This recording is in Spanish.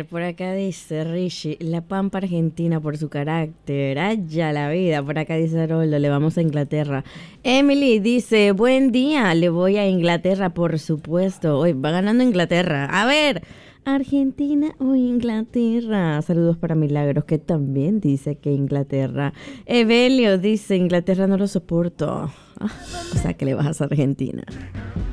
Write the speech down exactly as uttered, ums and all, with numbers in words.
ver, por acá dice Rishi, la Pampa Argentina por su carácter. Haya la vida. Por acá dice Roldo, le vamos a Inglaterra. Emily dice, buen día, le voy a Inglaterra, por supuesto. Hoy va ganando Inglaterra. A ver, Argentina o Inglaterra. Saludos para Milagros, que también dice que Inglaterra. Evelio dice, Inglaterra no lo soporto. Ah, o sea, que le vas a Argentina.